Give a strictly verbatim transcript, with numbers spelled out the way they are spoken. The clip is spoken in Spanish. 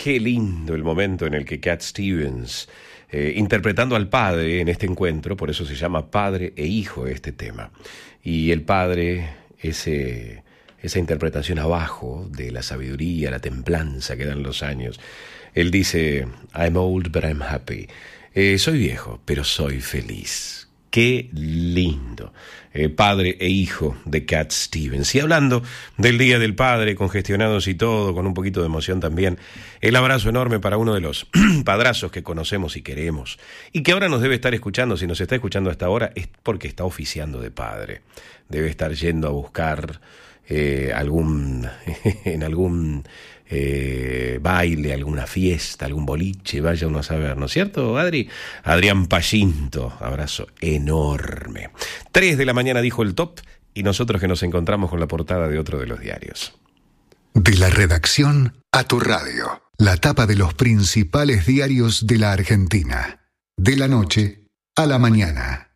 Qué lindo el momento en el que Cat Stevens, eh, interpretando al padre en este encuentro, por eso se llama Padre e Hijo este tema. Y el padre, ese, esa interpretación abajo de la sabiduría, la templanza que dan los años. Él dice, I'm old but I'm happy. Eh, soy viejo, pero soy feliz. Qué lindo. Eh, padre e hijo de Cat Stevens. Y hablando del Día del Padre, congestionados y todo, con un poquito de emoción también, el abrazo enorme para uno de los padrazos que conocemos y queremos, y que ahora nos debe estar escuchando. Si nos está escuchando hasta ahora es porque está oficiando de padre. Debe estar yendo a buscar eh, algún en algún eh, baile, alguna fiesta, algún boliche, vaya uno a saber, ¿no es cierto, Adri? Adrián Pacinto, abrazo enorme. Tres de la mañana dijo el top, y nosotros que nos encontramos con la portada de otro de los diarios. De la redacción a tu radio, la tapa de los principales diarios de la Argentina. De la noche a la mañana.